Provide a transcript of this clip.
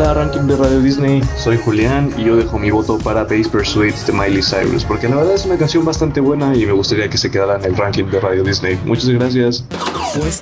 Hola, ranking de Radio Disney, soy Julián y yo dejo mi voto para Base Pursuit de Miley Cyrus, porque la verdad es una canción bastante buena y me gustaría que se quedara en el ranking de Radio Disney. Muchas gracias. Pues